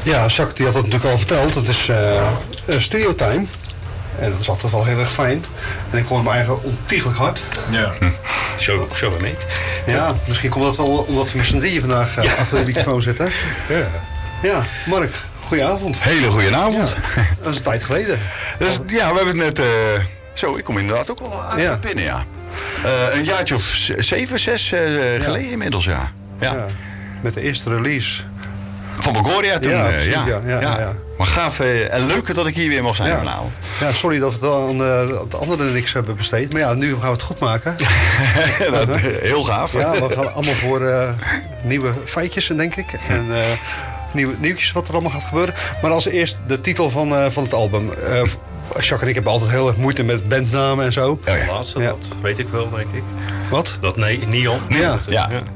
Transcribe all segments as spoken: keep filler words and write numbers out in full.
Ja, Jacques die had het natuurlijk al verteld. Het is uh, studio time. En dat is altijd wel heel erg fijn. En ik hoor hem eigenlijk ontiegelijk hard. Ja, hm. zo, zo ben ik. Ja, misschien komt dat wel omdat we met z'n drieën vandaag uh, achter de microfoon zitten. Ja. Ja, Mark, goedenavond. Hele goedenavond. Ja, dat is een tijd geleden. Dus, ja, we hebben het net... Uh, zo, ik kom inderdaad ook al aan ja. binnen, ja. Uh, een jaartje of zeven, zes uh, geleden ja. inmiddels, ja. Ja. ja. Met de eerste release. Van Magoria toen. Ja, uh, precies, ja. Ja, ja, ja. ja. Maar gaaf uh, en leuk dat ik hier weer mag zijn ja. vanavond. Ja, sorry dat we het aan uh, de anderen niks hebben besteed. Maar ja, nu gaan we het goed maken. dat, uh, heel gaaf. Ja, we gaan allemaal voor uh, nieuwe feitjes, denk ik. En uh, nieuwe nieuwtjes wat er allemaal gaat gebeuren. Maar als eerst de titel van, uh, van het album. Uh, Jacques en ik hebben altijd heel erg moeite met bandnamen en zo. Ja, ja. Laatste, ja. Dat weet ik wel, denk ik. Wat? Dat nee, Neon. Ja. ja. ja.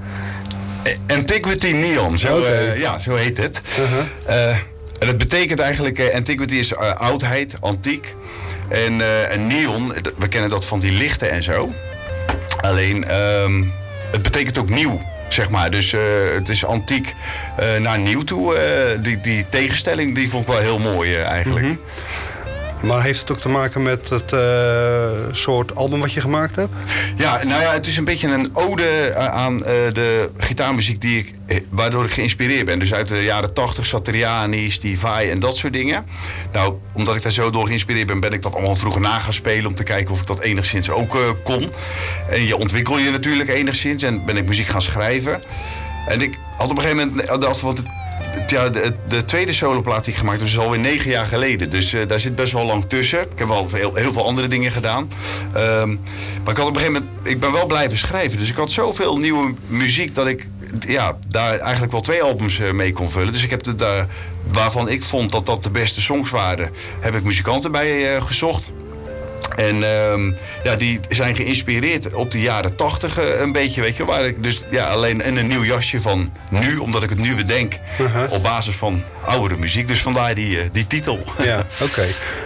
Antiquity Neon, zo, okay. uh, ja, zo heet het. Uh-huh. Uh, en het betekent eigenlijk, uh, antiquity is uh, oudheid, antiek. En, uh, en neon, we kennen dat van die lichten en zo. Alleen, um, het betekent ook nieuw, zeg maar. Dus uh, het is antiek uh, naar nieuw toe. Uh, die, die tegenstelling, die vond ik wel heel mooi uh, eigenlijk. Mm-hmm. Maar heeft het ook te maken met het uh, soort album wat je gemaakt hebt? Ja, nou ja, het is een beetje een ode aan uh, de gitaarmuziek die ik, waardoor ik geïnspireerd ben. Dus uit de jaren tachtig, Satriani, Steve Vai en dat soort dingen. Nou, omdat ik daar zo door geïnspireerd ben, ben ik dat allemaal vroeger na gaan spelen om te kijken of ik dat enigszins ook uh, kon. En je ontwikkel je natuurlijk enigszins en ben ik muziek gaan schrijven. En ik had op een gegeven moment, dat wat het Ja, de, de tweede soloplaat die ik gemaakt heb, is alweer negen jaar geleden. Dus uh, daar zit best wel lang tussen. Ik heb wel heel, heel veel andere dingen gedaan. Um, maar ik had op een gegeven moment, ik ben wel blijven schrijven. Dus ik had zoveel nieuwe muziek dat ik ja, daar eigenlijk wel twee albums uh, mee kon vullen. Dus ik heb de, daar, waarvan ik vond dat dat de beste songs waren, heb ik muzikanten bij uh, gezocht. En um, ja, die zijn geïnspireerd op de jaren tachtig uh, een beetje, weet je. Waar ik dus ja, alleen in een nieuw jasje van nu, omdat ik het nu bedenk. Uh-huh. Op basis van oudere muziek. Dus vandaar die, uh, die titel. Ja, oké.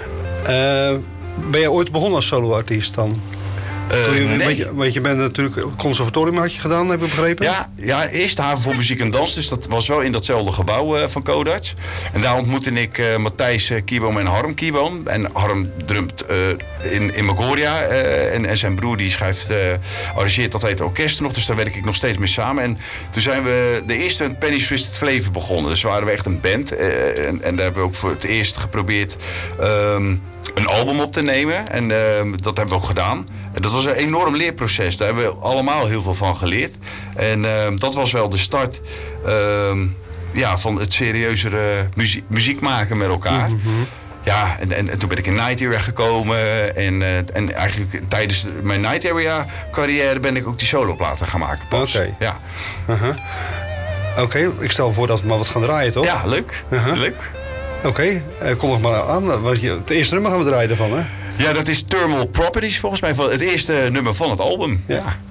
Okay. Uh, ben je ooit begonnen als solo-artiest dan? Uh, je, nee. want, je, want je bent natuurlijk conservatorium had je gedaan, heb ik begrepen? Ja, ja, eerst de haven voor muziek en dans. Dus dat was wel in datzelfde gebouw uh, van Codarts. En daar ontmoette ik uh, Matthijs uh, Kierboom en Harm Kierboom. En Harm drumt uh, in, in Magoria. Uh, en, en zijn broer die schrijft, uh, arrangeert dat heet orkest nog. Dus daar werk ik nog steeds mee samen. En toen zijn we de eerste Penny's Twisted Flavor begonnen. Dus waren we echt een band. Uh, en, en daar hebben we ook voor het eerst geprobeerd Um, een album op te nemen. En uh, dat hebben we ook gedaan. En dat was een enorm leerproces. Daar hebben we allemaal heel veel van geleerd. En uh, dat was wel de start uh, ja, van het serieuzere muziek, muziek maken met elkaar. Mm-hmm. Ja, en, en, en toen ben ik in Night Area gekomen. En, uh, en eigenlijk tijdens mijn Night Area carrière ben ik ook die soloplaten gaan maken pas. Oké. Okay. Ja. Uh-huh. Oké, okay, ik stel voor dat we maar wat gaan draaien, toch? Ja, leuk. Uh-huh. Leuk. Oké, okay, uh, kom nog maar aan. Want je, het eerste nummer gaan we draaien ervan, hè? Ja, dat is Thermal Properties volgens mij. Het eerste nummer van het album. Ja,